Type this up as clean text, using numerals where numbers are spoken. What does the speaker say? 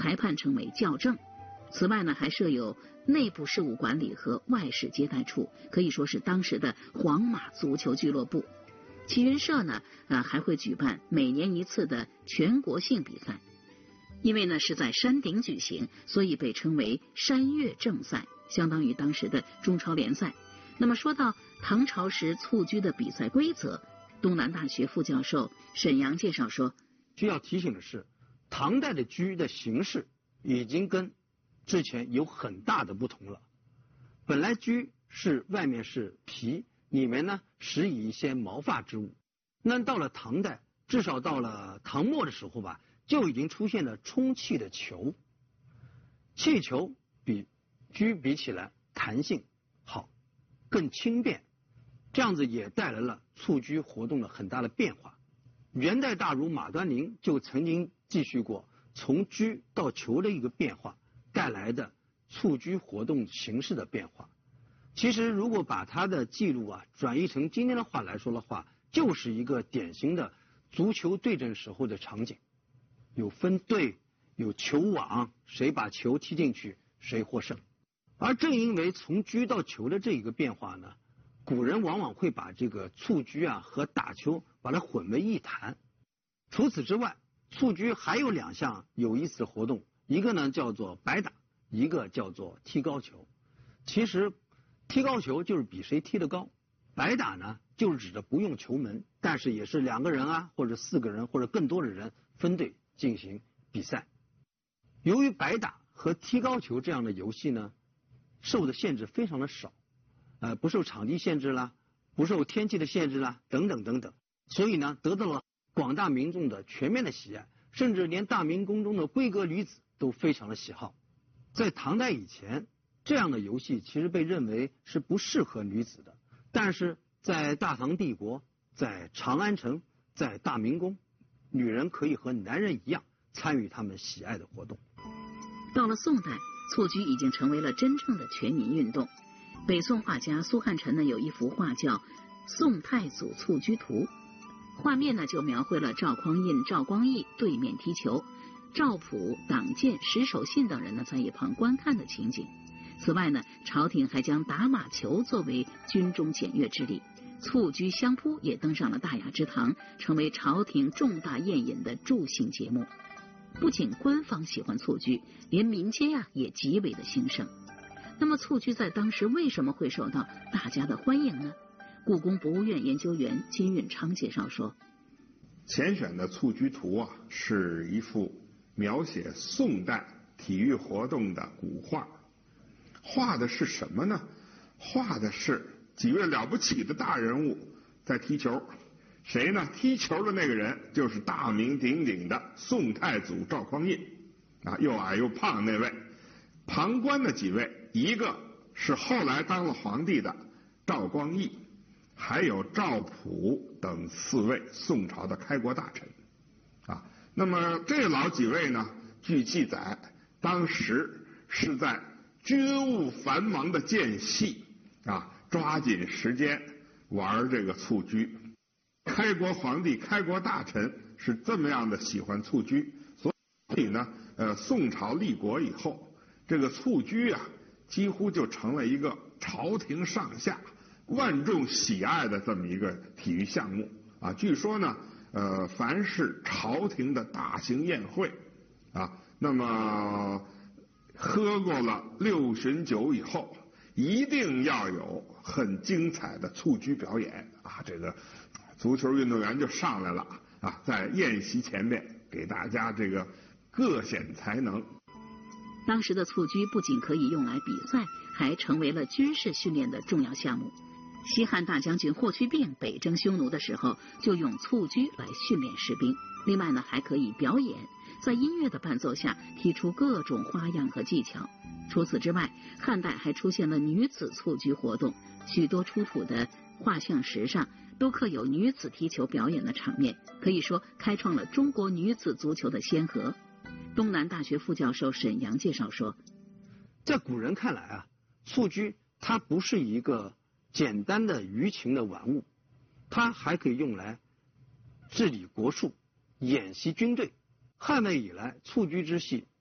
裁判称为校正。此外呢，还设有内部事务管理和外事接待处，可以说是当时的皇马足球俱乐部。齐云社呢，还会举办每年一次的全国性比赛，因为呢是在山顶举行，所以被称为山岳正赛，相当于当时的中超联赛。那么说到唐朝时蹴鞠的比赛规则，东南大学副教授沈阳介绍说， 需要提醒的是，唐代的鞠的形式已经跟之前有很大的不同了。本来鞠是外面是皮，里面呢实以一些毛发之物。那到了唐代，至少到了唐末的时候吧，就已经出现了充气的球。气球比鞠比起来弹性好，更轻便，这样子也带来了蹴鞠活动的很大的变化。元代大儒马端林就曾经记叙过从鞠到球的一个变化带来的蹴鞠活动形式的变化。其实如果把他的记录转译成今天的话来说的话，就是一个典型的足球对阵时候的场景，有分队，有球网，谁把球踢进去谁获胜。而正因为从鞠到球的这一个变化呢，古人往往会把这个蹴鞠和打球把它混为一谈。除此之外，蹴鞠还有2项有意思的活动，一个呢叫做白打，一个叫做踢高球。其实踢高球就是比谁踢得高，白打呢就是指的不用球门，但是也是2个人或者4个人或者更多的人分队进行比赛。由于白打和踢高球这样的游戏呢，受的限制非常的少，不受场地限制啦，不受天气的限制啦，等等等等，所以呢得到了广大民众的全面的喜爱，甚至连大明宫中的闺阁女子都非常的喜好。在唐代以前，这样的游戏其实被认为是不适合女子的，但是在大唐帝国，在长安城，在大明宫，女人可以和男人一样参与他们喜爱的活动。 到了宋代，蹴鞠已经成为了真正的全民运动。北宋画家苏汉臣呢有一幅画叫《宋太祖蹴鞠图》，画面呢就描绘了赵匡胤、赵光义对面踢球，赵普、党建、石守信等人呢在一旁观看的情景。此外呢，朝廷还将打马球作为军中检阅之礼，蹴鞠相扑也登上了大雅之堂，成为朝廷重大宴饮的助兴节目。不仅官方喜欢蹴鞠，连民间也极为的兴盛。那么蹴鞠在当时为什么会受到大家的欢迎呢？故宫博物院研究员金运昌介绍说， 前选的蹴鞠图是一幅描写宋代体育活动的古画，画的是什么呢？画的是几位了不起的大人物在踢球。谁呢？踢球的那个人就是大名鼎鼎的宋太祖赵匡胤又矮又胖那位。旁观的几位，一个是后来当了皇帝的赵光义，还有赵普等4位宋朝的开国大臣那么这老几位呢，据记载当时是在军务繁忙的间隙抓紧时间玩这个蹴鞠。开国皇帝、开国大臣是这么样的喜欢蹴鞠，所以呢，宋朝立国以后，这个蹴鞠几乎就成了一个朝廷上下万众喜爱的这么一个体育项目据说呢，凡是朝廷的大型宴会那么喝过了6巡酒以后，一定要有很精彩的蹴鞠表演这个足球运动员就上来了在宴席前面给大家这个各显才能。 当时的蹴鞠不仅可以用来比赛，还成为了军事训练的重要项目。西汉大将军霍去病北征匈奴的时候，就用蹴鞠来训练士兵。另外呢，还可以表演，在音乐的伴奏下踢出各种花样和技巧。除此之外，汉代还出现了女子蹴鞠活动，许多出土的画像石上都刻有女子踢球表演的场面，可以说开创了中国女子足球的先河。东南大学副教授沈阳介绍说， 在古人看来蹴鞠它不是一个简单的娱情的玩物，它还可以用来治理国术、演习军队。汉魏以来，蹴鞠之戏